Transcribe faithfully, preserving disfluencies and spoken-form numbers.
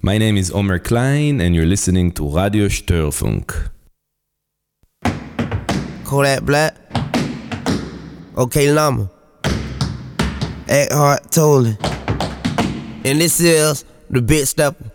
My name is Omer Klein and you're listening to Radio Störfunk. Kodak Black. Okay, Llama. Eckhart Tolle. And this is the Big Stepper.